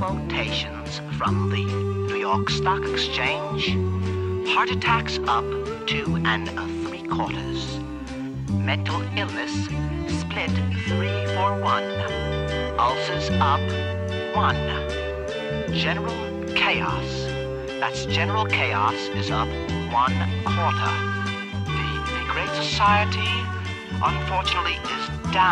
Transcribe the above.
quotations from the New York Stock Exchange. Heart attacks up 2 3/4. Mental illness split 3-1. Ulcers up 1. General chaos. That's general chaos is up 1/4. The Great Society, unfortunately, is